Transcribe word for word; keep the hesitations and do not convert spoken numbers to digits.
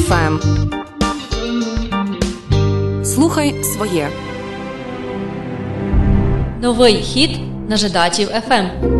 еф ем. Слухай своє. Новий хіт на Жидачів еф ем.